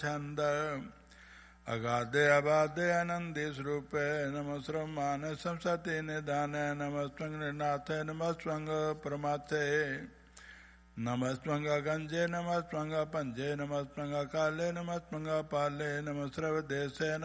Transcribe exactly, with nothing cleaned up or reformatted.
छंद अगाधे अबाधे आनंदे स्वरूपे नमस्रमान संसति निधान नमस्वंग नाथ नमस्वंग परमाथे नमस्वंग गंजे नमस्वंग पंजे नमस्वंग काले नमस्वंग पाले नमस्रव देशे